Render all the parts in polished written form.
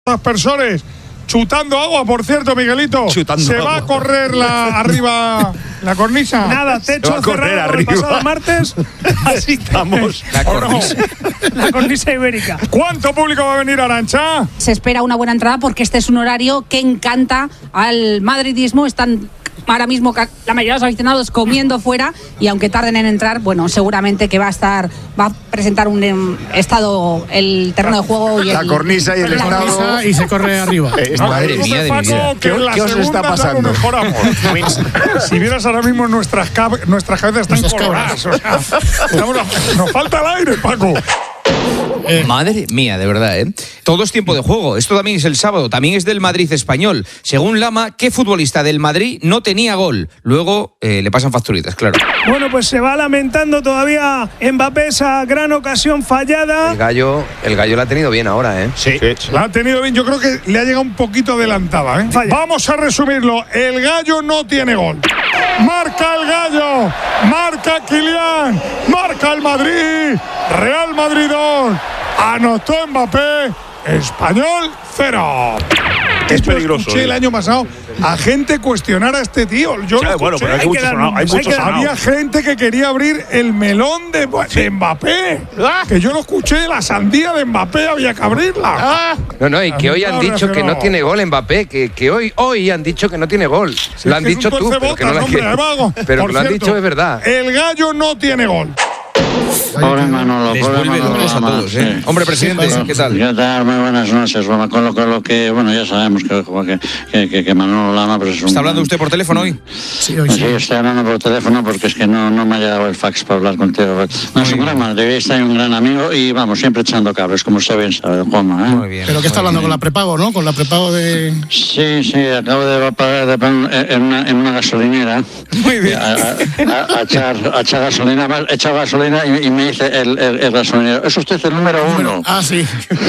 aspersores chutando agua, por cierto, Miguelito. Chutando ¿Se agua. va a correr arriba la cornisa? Nada, techo cerrado por el pasado martes. Así estamos. La cornisa ibérica. ¿Cuánto público va a venir, Arantxa? Se espera una buena entrada porque este es un horario que encanta al madridismo. Están ahora mismo la mayoría de los aficionados comiendo fuera y aunque tarden en entrar, bueno, seguramente que va a presentar un estado el terreno de juego y la cornisa y el estado y se corre arriba. Madre mía de mi vida. ¿Qué os está pasando? Si vieras ahora mismo nuestras cabezas están coloradas. O sea, nos falta el aire, Paco. Madre mía, de verdad, ¿eh? Todo es tiempo de juego. Esto también es el sábado, también es del Madrid español. Según Lama, ¿qué futbolista del Madrid no tenía gol? Luego le pasan facturitas, claro. Bueno, pues se va lamentando todavía Mbappé esa gran ocasión fallada. El gallo la ha tenido bien ahora, ¿eh? Sí. La ha tenido bien, yo creo que le ha llegado un poquito adelantada, ¿eh? Vamos a resumirlo. El gallo no tiene gol. Marca el gallo, marca Kylian, marca el Madrid, Real Madrid 2, anotó Mbappé, Español 0. Es peligroso. Escuché el año pasado a gente cuestionar a este tío. Yo lo bueno, pero hay muchos sonados. había gente que quería abrir el melón de Mbappé. Que yo lo escuché, la sandía de Mbappé había que abrirla. No, y que hoy han dicho que no tiene gol Mbappé, que hoy han dicho que no tiene gol. Si lo es han que es dicho un tú, pero que no lo pero que lo han dicho es verdad. El gallo no tiene gol. Pobre Manolo, Les pobre vuelve Manolo. locos a todos, ¿eh? Sí. Hombre, presidente, ¿qué tal? ¿Qué tal? Muy buenas noches. Bueno, con lo que, bueno, ya sabemos que Manolo Lama pues es un... ¿Está hablando usted por teléfono hoy? Sí, hoy Sí, sí. estoy hablando por teléfono porque es que no me ha llegado el fax para hablar contigo. No, es un gran madridista y un gran amigo y vamos, siempre echando cables, como usted bien sabe, Juanma, ¿eh? Muy bien. Pero que está hablando con la prepago, ¿no? Con la prepago de... Sí, acabo de pagar en una gasolinera. Muy bien. A echar gasolina, he echado gasolina y me dice el gasolinero, ¿es usted el número uno? Ah, sí.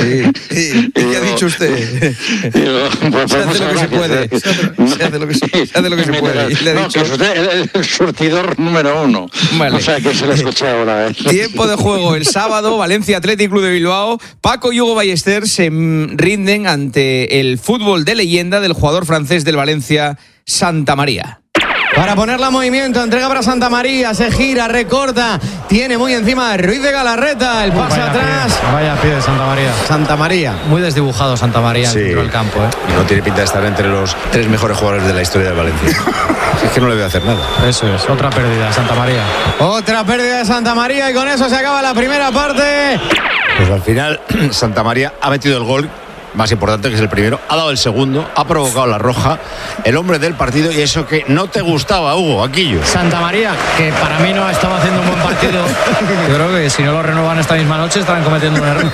¿Y qué ha dicho usted? Digo, pues, Se hace lo que se puede. Se hace lo que se puede. Y le ha no, dicho... que es usted el surtidor número uno. Vale. O sea, que se le escucha ahora. Tiempo de juego el sábado, Valencia Athletic Club de Bilbao. Paco y Hugo Ballester se rinden ante el fútbol de leyenda del jugador francés del Valencia, Santa María. Para ponerla en movimiento, entrega para Santa María, se gira, recorta, tiene muy encima Ruiz de Galarreta, el pase atrás. Vaya pie de Santa María. Santa María. Muy desdibujado Santa María Sí. dentro del campo, ¿eh? Y no tiene pinta de estar entre los 3 mejores jugadores de la historia de Valencia. Es que no le voy a hacer nada. Eso es, otra pérdida, Santa María. Otra pérdida de Santa María y con eso se acaba la primera parte. Pues al final, Santa María ha metido el gol más importante, que es el primero, ha dado el segundo, ha provocado la roja, el hombre del partido, y eso que no te gustaba, Hugo, Aquillo. Santa María, que para mí no estaba haciendo un buen partido. Yo creo que si no lo renovan esta misma noche estarán cometiendo un error.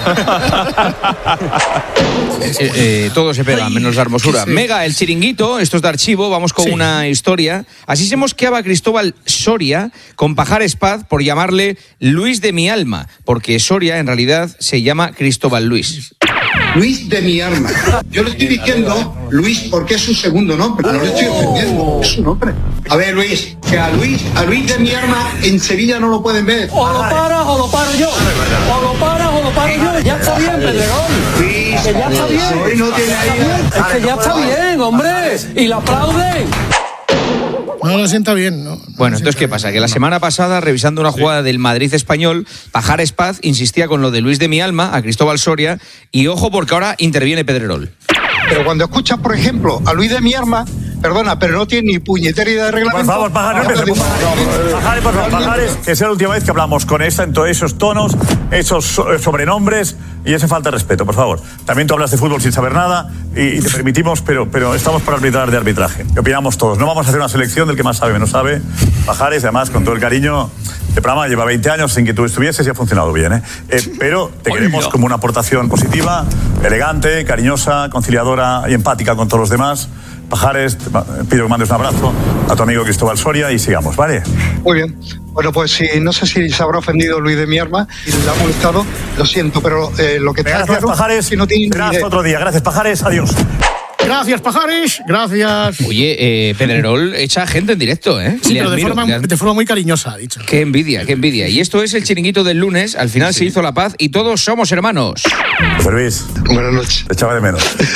Todo se pega, menos la hermosura. Sí. Mega, el chiringuito, esto es de archivo, vamos con una historia. Así se mosqueaba Cristóbal Soria con Pajares Paz por llamarle Luis de mi alma, porque Soria en realidad se llama Cristóbal Luis. Luis de mi alma. Yo le estoy diciendo Luis porque es su segundo nombre. No le estoy ofendiendo, es su nombre. A ver, Luis, que a Luis de mi alma en Sevilla no lo pueden ver. O lo paras o lo paro yo. O lo paras o lo paro yo. Ya está bien, Pedregón. Luis, Que ya está bien. hoy no tiene ahí. Es que ya está bien, hombre. Y la aplauden. No lo sienta bien, ¿no? Bueno, entonces, ¿qué pasa? Que la semana pasada, revisando una jugada del Madrid español, Pajares Paz insistía con lo de Luis de mi alma, a Cristóbal Soria, y ojo porque ahora interviene Pedrerol. Pero cuando escuchas, por ejemplo, a Luis de mi alma, perdona, pero no tiene ni puñetera idea de reglamento. Por favor, Pajares, Pajares, que sea la última vez que hablamos con esos tonos, esos sobrenombres y ese falta de respeto, por favor. También tú hablas de fútbol sin saber nada y te permitimos, pero estamos para arbitrar de arbitraje. ¿Qué opinamos todos? No vamos a hacer una selección del que más sabe, menos sabe. Pajares, además, con todo el cariño, este programa lleva 20 años sin que tú estuvieses y ha funcionado bien, ¿eh? Pero te queremos como una aportación positiva, elegante, cariñosa, conciliadora y empática con todos los demás. Pajares, te pido que mandes un abrazo a tu amigo Cristóbal Soria y sigamos, ¿vale? Muy bien. Bueno, pues no sé si se habrá ofendido Luis de mi alma y le ha molestado, lo siento, pero lo que te Gracias, Pajares. que no tiene ni idea. Otro día. Gracias, Pajares. Adiós. Gracias, Pajares. Gracias. Oye, Pedrerol echa gente en directo, ¿eh? Sí, pero de forma muy cariñosa, ha dicho. Qué envidia, qué envidia. Y esto es el chiringuito del lunes. Al final se hizo la paz y todos somos hermanos. José Luis. Buenas noches. Te echaba de menos.